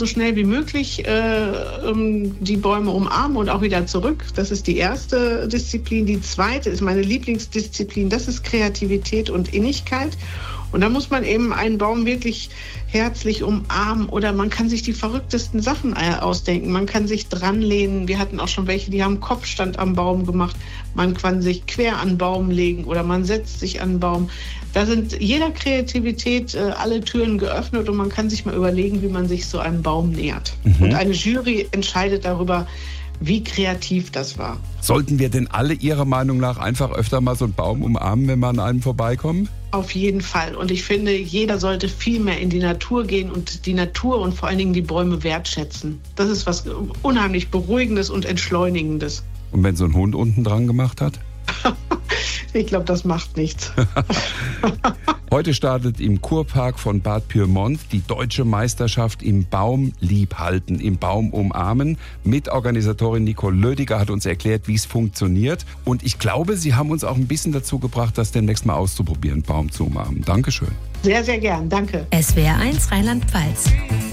so schnell wie möglich die Bäume umarmen und auch wieder zurück. Das ist die erste Disziplin. Die zweite ist meine Lieblingsdisziplin. Das ist Kreativität und Innigkeit. Und da muss man eben einen Baum wirklich herzlich umarmen oder man kann sich die verrücktesten Sachen ausdenken. Man kann sich dranlehnen. Wir hatten auch schon welche, die haben Kopfstand am Baum gemacht. Man kann sich quer an den Baum legen oder man setzt sich an den Baum. Da sind jeder Kreativität alle Türen geöffnet und man kann sich mal überlegen, wie man sich so einem Baum nähert. Und eine Jury entscheidet darüber, wie kreativ das war. Sollten wir denn alle Ihrer Meinung nach einfach öfter mal so einen Baum umarmen, wenn wir an einem vorbeikommen? Auf jeden Fall. Und ich finde, jeder sollte viel mehr in die Natur gehen und die Natur und vor allen Dingen die Bäume wertschätzen. Das ist was unheimlich Beruhigendes und Entschleunigendes. Und wenn so ein Hund unten dran gemacht hat? Ich glaube, das macht nichts. Heute startet im Kurpark von Bad Pyrmont die deutsche Meisterschaft im Baum liebhalten, im Baum umarmen. Mitorganisatorin Nicole Lödiger hat uns erklärt, wie es funktioniert. Und ich glaube, Sie haben uns auch ein bisschen dazu gebracht, das demnächst mal auszuprobieren, Baum zu umarmen. Dankeschön. Sehr, sehr gern. Danke. SWR1 Rheinland-Pfalz.